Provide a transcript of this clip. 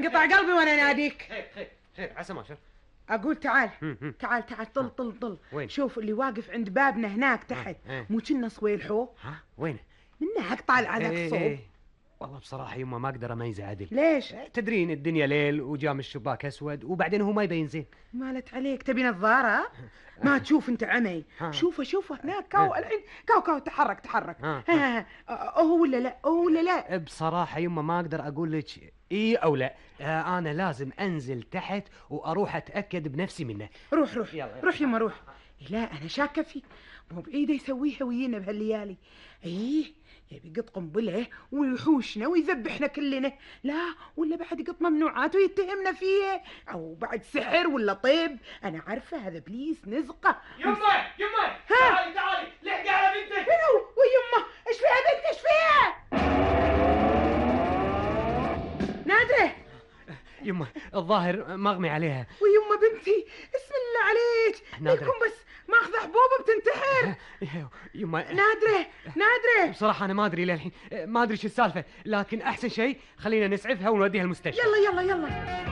ينقطع قلبي وانا ناديك. خير عسى ما شر. اقول تعال تعال طل وين؟ شوف اللي واقف عند بابنا هناك تحت، مو كنا صويلحو؟ ها وين؟ من هناك طالع ذاك الصوب. والله بصراحة يما ما أقدر أميزه عدل. ليش؟ تدرين الدنيا ليل وجام الشباك أسود وبعدين هو ما يبين زين. مالت عليك تبي نظارة؟ ما تشوف أنت عمي. شوفه هناك كاو الحين كاو تحرك. هو ولا لا؟ هو ولا لا؟ بصراحة يما ما أقدر أقول لك إيه أو لا. أنا لازم أنزل تحت وأروح أتأكد بنفسي منه. روح يلا. روح يما روح. لا أنا شاكة فيك، مو بعيدة يسويها ويانا بهالليالي. يبي يقط قنبله ويحوشنا ويذبحنا كلنا، لا ولا بعد يقط ممنوعات ويتهمنا فيه، او بعد سحر ولا طيب. انا عارفه هذا ابليس نزقه. يمه تعالي لحقي على بنتك. ويمه ايش فيها بنتك؟ ايش فيها؟ نادره يما الظاهر مغمي عليها. ويمه بنتي اسم الله عليك، نادرة لكم بس ماخذ حبوب بتنتحر. يما نادرة بصراحة أنا ما أدري للحين، ما أدري شو السالفة، لكن أحسن شيء خلينا نسعفها ونوديها المستشفى. يلا